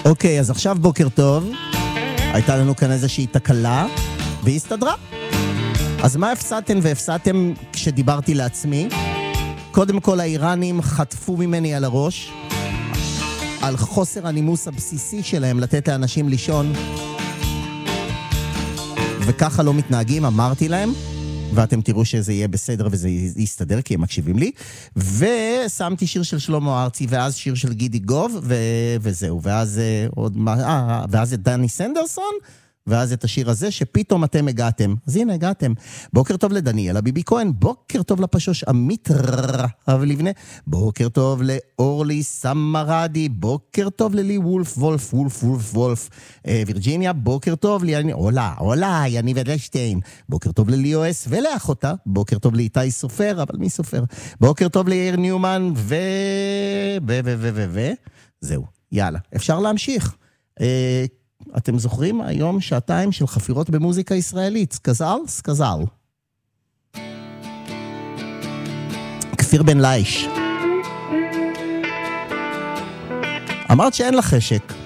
אוקיי, אז עכשיו בוקר טוב. הייתה לנו כאן איזושהי תקלה, והיא הסתדרה. אז מה הפסדתם והפסדתם כשדיברתי לעצמי? קודם כל האיראנים חטפו ממני על הראש, על חוסר הנימוס הבסיסי שלהם לתת לאנשים לישון, וככה לא מתנהגים, אמרתי להם, ואתם תראו שזה יהיה בסדר וזה יסתדר, כי הם מקשיבים לי. ושמתי שיר של שלמה ארצי, ואז שיר של גידי גוב, וזהו. ואז עוד ואז את דני סנדרסון, ואז את השיר הזה שפתאום אתם הגעתם. אז הנה הגעתם. בוקר טוב לדניאלה ביבי כהן, בוקר טוב לפשוש עמית רהב לבנה, בוקר טוב לאורלי סמרדי, בוקר טוב ללי וולף, וירג'יניה, בוקר טוב לי, עולה, יניב אדלשטיין, בוקר טוב לליאוס ולאחותה, בוקר טוב לאיתי סופר, אבל מי סופר? בוקר טוב ליאיר ניומן, זהו, יאללה, אפשר להמשיך. אתם זוכרים היום שעתיים של חפירות במוזיקה ישראלית, סקזל. כפיר בן לייש. אמרת שאין לך חשק.